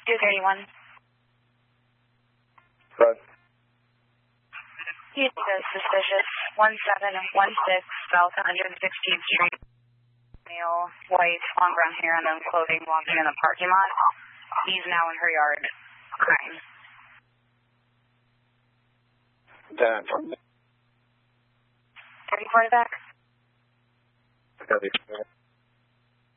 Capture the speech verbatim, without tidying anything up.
two thirty-one. Right. He is suspicious. one seven one six South one hundred sixteenth Street. Male, white, long brown hair and clothing walking in the parking lot. He's now in her yard crying. Dan from Can you call back? Okay.